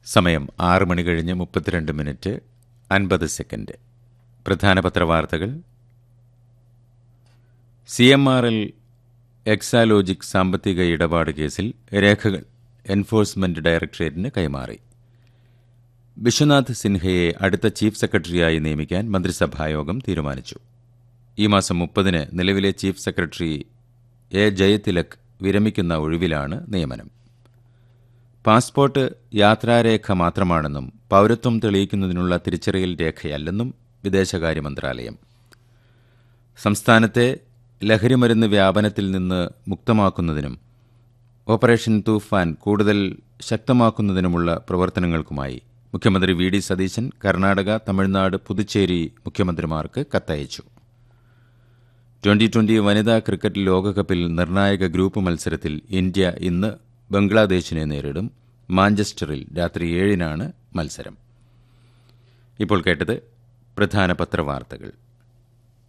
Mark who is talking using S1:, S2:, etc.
S1: സമയം 6 മണി കഴിഞ്ഞ് 32 minute 50 second. പ്രധാന പത്രവാർത്തകൾ. CMRL എക്സാലോജിക് സാമ്പത്തിക ഇടപാട് കേസിൽ രേഖകൾ എൻഫോഴ്സ്മെന്റ് ഡയറക്ടറേറ്റിന് കൈമാറി. വിശ്വനാഥ് സിൻഹയെ അടുത്ത ചീഫ് സെക്രട്ടറിയായി നിയമിക്കാൻ മന്ത്രിസഭായോഗം തീരുമാനിച്ചു. ഈ മാസം 30-ന് നിലവിലെ ചീഫ് സെക്രട്ടറി എ ജയതിലക് വിരമിക്കുന്ന ഒഴിവിലാണ് നിയമനം. പാസ്പോർട്ട് യാത്രാരേഖ മാത്രമാണെന്നും പൗരത്വം തെളിയിക്കുന്നതിനുള്ള തിരിച്ചറിയൽ രേഖയല്ലെന്നും വിദേശകാര്യ മന്ത്രാലയം. സംസ്ഥാനത്തെ ലഹരിമരുന്ന് വ്യാപനത്തിൽ നിന്ന് മുക്തമാക്കുന്നതിനും ഓപ്പറേഷൻ തൂഫാൻ കൂടുതൽ ശക്തമാക്കുന്നതിനുമുള്ള പ്രവർത്തനങ്ങൾക്കുമായി മുഖ്യമന്ത്രി വി.ഡി. സതീശൻ കർണാടക, തമിഴ്നാട്, പുതുച്ചേരി മുഖ്യമന്ത്രിമാർക്ക് കത്തയച്ചു. 2020 വനിതാ ക്രിക്കറ്റ് ലോകകപ്പിൽ നിർണായക ഗ്രൂപ്പ് മത്സരത്തിൽ ഇന്ത്യ ഇന്ന് ബംഗ്ലാദേശിനെ നേരിടും. മാഞ്ചസ്റ്ററിൽ രാത്രി 7-നാണ് മത്സരം. ഇപ്പോൾ കേട്ടത് പ്രധാന പത്രവാർത്തകൾ.